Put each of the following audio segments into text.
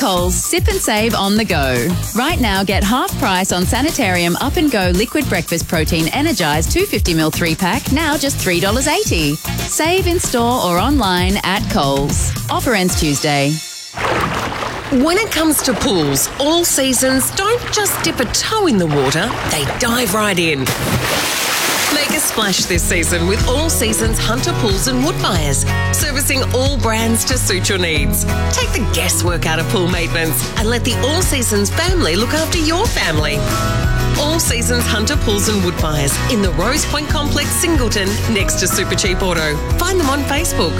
Coles, sip and save on the go. Right now, get half price on Sanitarium Up and Go Liquid Breakfast Protein Energized 250ml 3-pack, now just $3.80. Save in store or online at Coles. Offer ends Tuesday. When it comes to pools, All Seasons don't just dip a toe in the water, they dive right in. Make a splash this season with All Seasons Hunter Pools and Wood Buyers, servicing all brands to suit your needs. Take the guesswork out of pool maintenance and let the All Seasons family look after your family. All Seasons Hunter Pools and Wood Buyers in the Rose Point Complex, Singleton, next to Super Cheap Auto. Find them on Facebook.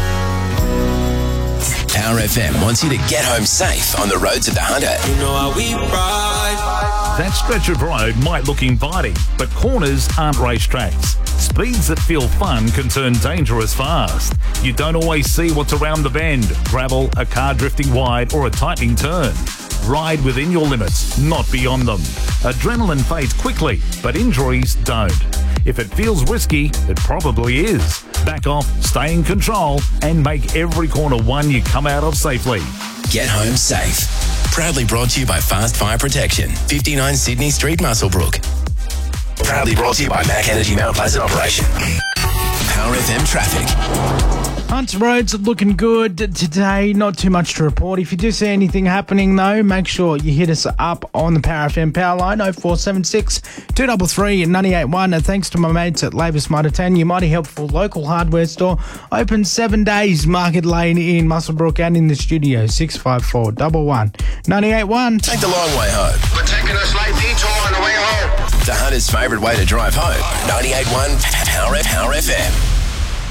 Power FM wants you to get home safe on the roads of the Hunter. You know how we ride. That stretch of road might look inviting, but corners aren't racetracks. Speeds that feel fun can turn dangerous fast. You don't always see what's around the bend: gravel, a car drifting wide, or a tightening turn. Ride within your limits, not beyond them. Adrenaline fades quickly, but injuries don't. If it feels risky, it probably is. Back off, stay in control, and make every corner one you come out of safely. Get home safe. Proudly brought to you by Fast Fire Protection, 59 Sydney Street, Muswellbrook. Proudly brought to you by Mac Energy Mount Pleasant Operation. Power FM traffic. Hunter Roads are looking good today. Not too much to report. If you do see anything happening, though, make sure you hit us up on the Power FM power line, 0476 233 981. And thanks to my mates at Labour Smarter 10, your mighty helpful local hardware store. Open 7 days, Market Lane in Muswellbrook and in the studio, 654 11 981. Take the long way home. We're taking a slight detour on the way home. The Hunter's favourite way to drive home. 98.1 Power FM.